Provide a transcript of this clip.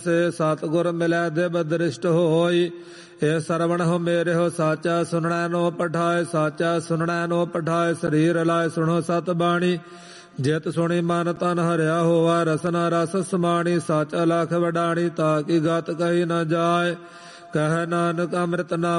ਸਤਿਗੁਰ ਮਿਲੈ ਦਿਵ ਦ੍ਰਿਸ਼ਟ ਹੋਈ। ਇਹ ਸਰਵਣ ਹੋ ਮੇਰੇ ਹੋ ਸਾਚਾ ਸੁਣੈ ਨੋ ਪਠਾਏ। ਸਾਚਾ ਸੁਣੈ ਨੋ ਪਠਾਏ ਸਰੀਰ ਲਾਇ ਸੁਣੋ ਸਤ ਬਾਣੀ। ਜਿਤ ਸੁਣੀ ਮਨ ਤਨ ਹਰਿਆ ਹੋਆ ਰਸਨਾ ਰਸ ਸਮਾਣੀ। ਸਾਚਾ ਲਖ ਵਡਾਣੀ ਤਾ ਕੀ ਗਤ ਕਹੀ ਨ ਜਾਏ। ਕਹਿ ਨਾਨਕ ਅੰਮ੍ਰਿਤ ਨਾ